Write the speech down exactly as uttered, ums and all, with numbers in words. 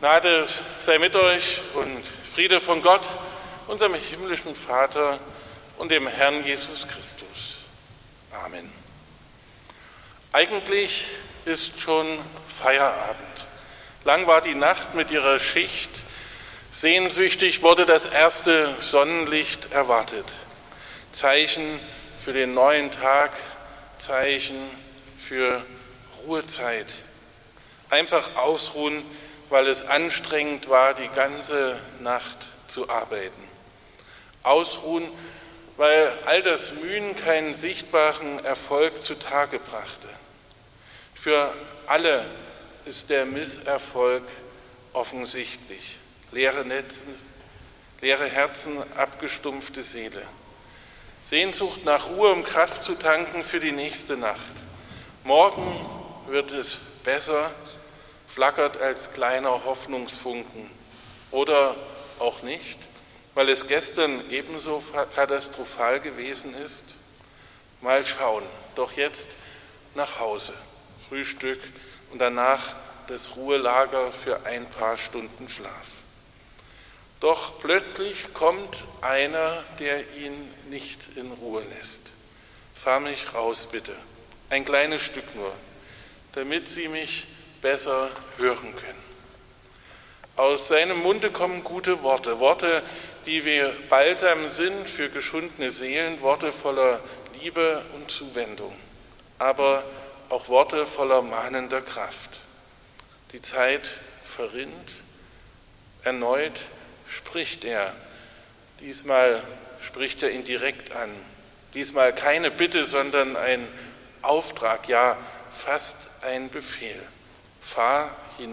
Gnade sei mit euch und Friede von Gott, unserem himmlischen Vater und dem Herrn Jesus Christus. Amen. Eigentlich ist schon Feierabend. Lang war die Nacht mit ihrer Schicht. Sehnsüchtig wurde das erste Sonnenlicht erwartet. Zeichen für den neuen Tag, Zeichen für Ruhezeit. Einfach ausruhen, weil es anstrengend war, die ganze Nacht zu arbeiten. Ausruhen, weil all das Mühen keinen sichtbaren Erfolg zutage brachte. Für alle ist der Misserfolg offensichtlich. Leere Netze, leere Herzen, abgestumpfte Seele. Sehnsucht nach Ruhe, um Kraft zu tanken für die nächste Nacht. Morgen wird es besser, flackert als kleiner Hoffnungsfunken. Oder auch nicht, weil es gestern ebenso katastrophal gewesen ist. Mal schauen, doch jetzt nach Hause, Frühstück und danach das Ruhelager für ein paar Stunden Schlaf. Doch plötzlich kommt einer, der ihn nicht in Ruhe lässt. Fahr mich raus, bitte, ein kleines Stück nur, damit Sie mich besser hören können. Aus seinem Munde kommen gute Worte, Worte, die wie Balsam sind für geschundene Seelen, Worte voller Liebe und Zuwendung, aber auch Worte voller mahnender Kraft. Die Zeit verrinnt, erneut spricht er. Diesmal spricht er ihn direkt an. Diesmal keine Bitte, sondern ein Auftrag, ja fast ein Befehl. Fahr